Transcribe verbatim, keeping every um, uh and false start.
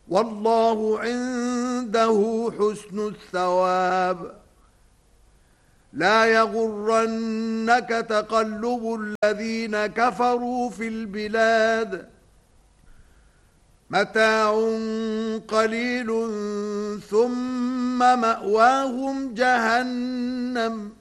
والله عنده حسن الثواب. لا يغرنك تقلب الذين كفروا في البلاد متاع قليل ثم مأواهم جهنم